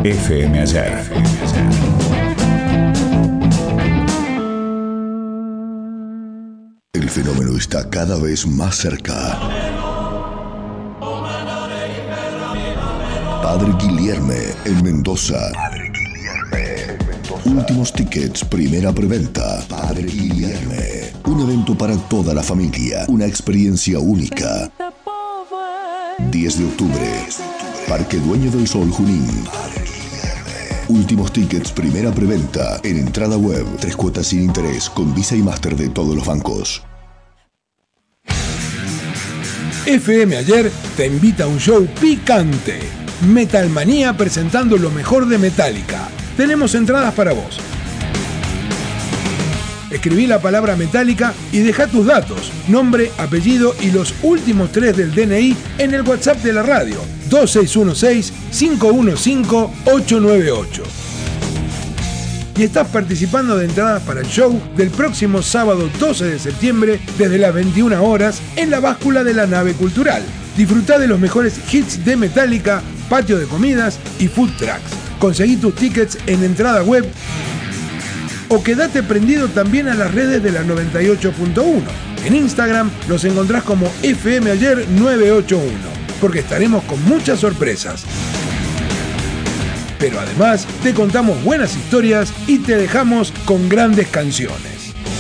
FM Ayer. El fenómeno está cada vez más cerca. Padre Guilherme en Mendoza. Últimos tickets, primera preventa. Padre Guilherme. Un evento para toda la familia. Una experiencia única. 10 de octubre. Parque Dueño del Sol, Junín. Últimos tickets, primera preventa. En entrada web. 3 cuotas sin interés. Con Visa y Master de todos los bancos. FM Ayer te invita a un show picante. Metalmanía presentando lo mejor de Metallica. Tenemos entradas para vos. Escribí la palabra Metallica y deja tus datos, nombre, apellido y los últimos 3 del DNI en el WhatsApp de la radio 2616-515-898. Y estás participando de entradas para el show del próximo sábado 12 de septiembre desde las 21 horas en la báscula de la nave cultural. Disfrutá de los mejores hits de Metallica, patio de comidas y food trucks. Conseguí tus tickets en entrada web o quedate prendido también a las redes de la 98.1. En Instagram los encontrás como FM Ayer 981, porque estaremos con muchas sorpresas. Pero además te contamos buenas historias y te dejamos con grandes canciones.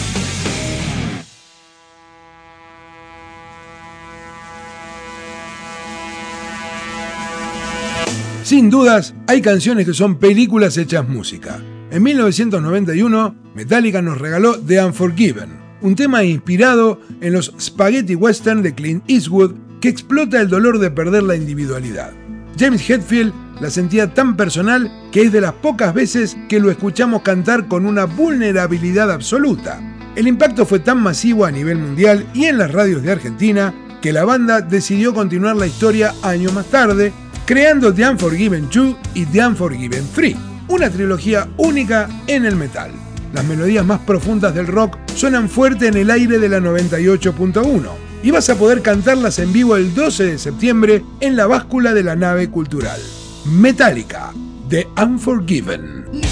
Sin dudas, hay canciones que son películas hechas música. En 1991, Metallica nos regaló The Unforgiven, un tema inspirado en los spaghetti western de Clint Eastwood que explota el dolor de perder la individualidad. James Hetfield la sentía tan personal que es de las pocas veces que lo escuchamos cantar con una vulnerabilidad absoluta. El impacto fue tan masivo a nivel mundial y en las radios de Argentina que la banda decidió continuar la historia años más tarde, creando The Unforgiven 2 y The Unforgiven 3, una trilogía única en el metal. Las melodías más profundas del rock suenan fuerte en el aire de la 98.1 y vas a poder cantarlas en vivo el 12 de septiembre en la báscula de la nave cultural. Metallica, The Unforgiven.